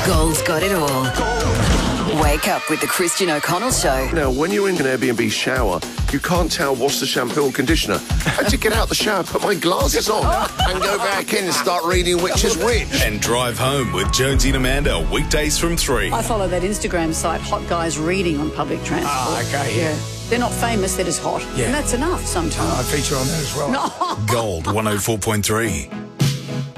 Gold's got it all. Wake up with the Christian O'Connell Show. Now, when you're in an Airbnb shower, you can't tell what's the shampoo or conditioner. I had to get out the shower, put my glasses on, and go back in and start reading which is which. And drive home with Jonesy and Amanda, weekdays from 3. I follow that Instagram site, Hot Guys Reading on Public Transport. Ah, okay, yeah. They're not famous, they're just hot. Yeah. And that's enough sometimes. I feature on that as well. Gold 104.3.